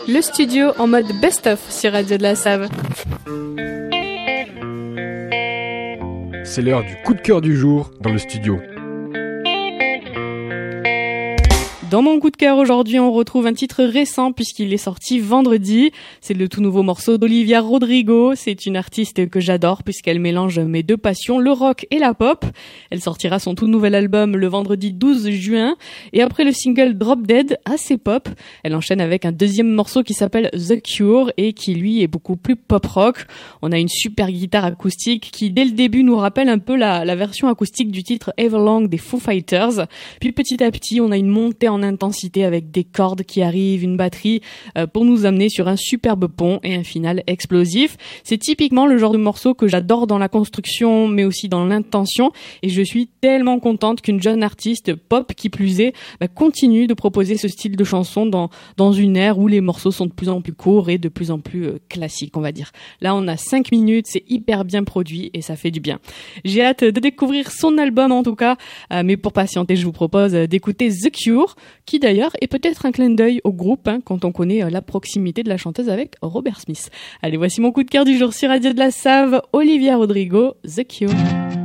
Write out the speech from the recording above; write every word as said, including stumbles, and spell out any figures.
Le studio en mode best-of sur Radio de la Save. C'est l'heure du coup de cœur du jour dans le studio. Dans mon coup de cœur aujourd'hui, on retrouve un titre récent puisqu'il est sorti vendredi. C'est le tout nouveau morceau d'Olivia Rodrigo. C'est une artiste que j'adore puisqu'elle mélange mes deux passions, le rock et la pop. Elle sortira son tout nouvel album le vendredi douze juin. Et après le single Drop Dead, assez pop, elle enchaîne avec un deuxième morceau qui s'appelle The Cure et qui lui est beaucoup plus pop rock. On a une super guitare acoustique qui dès le début nous rappelle un peu la, la version acoustique du titre Everlong des Foo Fighters. Puis petit à petit, on a une montée en intensité avec des cordes qui arrivent, une batterie euh, pour nous amener sur un superbe pont et un final explosif. C'est typiquement le genre de morceau que j'adore dans la construction mais aussi dans l'intention et je suis tellement contente qu'une jeune artiste pop qui plus est bah, continue de proposer ce style de chanson dans, dans une ère où les morceaux sont de plus en plus courts et de plus en plus euh, classiques on va dire. Là on a cinq minutes, c'est hyper bien produit et ça fait du bien. J'ai hâte de découvrir son album en tout cas, euh, mais pour patienter je vous propose d'écouter The Cure qui d'ailleurs est peut-être un clin d'œil au groupe hein, quand on connaît euh, la proximité de la chanteuse avec Robert Smith. Allez, voici mon coup de cœur du jour sur Radio de la Save, Olivia Rodrigo, The Cure.